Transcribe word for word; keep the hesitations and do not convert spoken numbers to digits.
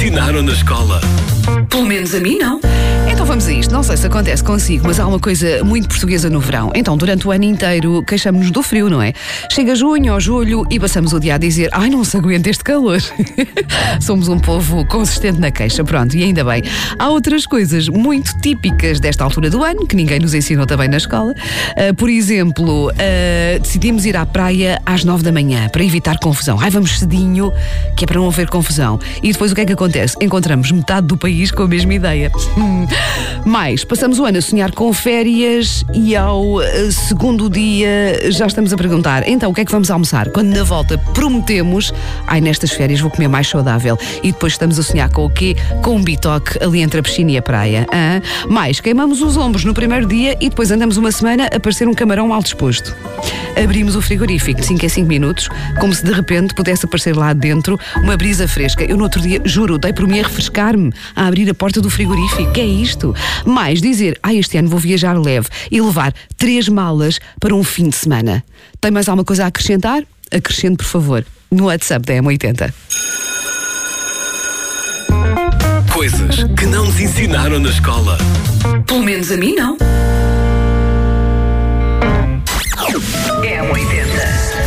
ensinaram na escola? Pelo menos a mim não. Então vamos a isto. Não sei se acontece consigo, mas há uma coisa muito portuguesa no verão. Então, durante o ano inteiro, queixamos-nos do frio, não é? Chega junho ou julho e passamos o dia a dizer: ai, não se aguenta este calor. Somos um povo consistente na queixa, pronto, e ainda bem. Há outras coisas muito típicas desta altura do ano, que ninguém nos ensinou também na escola. Uh, por exemplo, uh, decidimos ir à praia às nove da manhã, para evitar confusão. Ai, vamos cedinho, que é para não haver confusão. E depois o que é que acontece? Encontramos metade do país com a mesma ideia. Mais, passamos o ano a sonhar com férias e ao uh, segundo dia já estamos a perguntar: então, o que é que vamos almoçar? Quando na volta prometemos: ai, nestas férias vou comer mais saudável. E depois estamos a sonhar com o quê? Com um bitoque ali entre a piscina e a praia. Hã? Mais, queimamos os ombros no primeiro dia e depois andamos uma semana a parecer um camarão mal disposto. Abrimos o frigorífico de cinco em cinco minutos, como se de repente pudesse aparecer lá dentro uma brisa fresca. Eu no outro dia, juro, dei por mim a refrescar-me, a abrir a porta do frigorífico. Que é isto? Mais, dizer: ai, este ano vou viajar leve e levar três malas para um fim de semana. Tem mais alguma coisa a acrescentar? Acrescente, por favor, no WhatsApp da M oitenta. Coisas que não nos ensinaram na escola. Pelo menos a mim não. É M oitenta.